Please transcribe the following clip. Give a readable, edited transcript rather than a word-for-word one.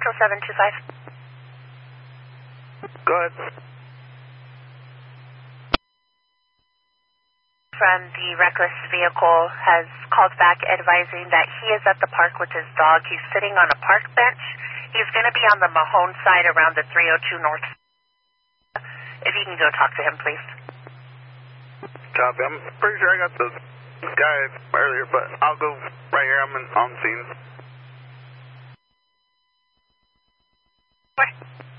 Central 725. Go ahead. From the reckless vehicle has called back advising that he is at the park with his dog. He's sitting on a park bench. He's going to be on the Mahone side around the 302 North. If you can go talk to him, please. Copy. I'm pretty sure I got this guy earlier, but I'll go right here. I'm on scene. Where?